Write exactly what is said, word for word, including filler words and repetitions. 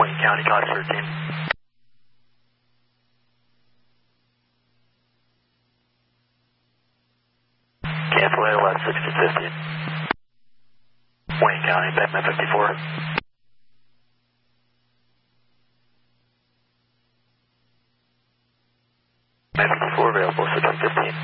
Wayne County, Cox thirteen. Cancel A O S sixteen fifteen. Wayne County, Batman fifty-four. Batman fifty-four available, sixteen fifteen.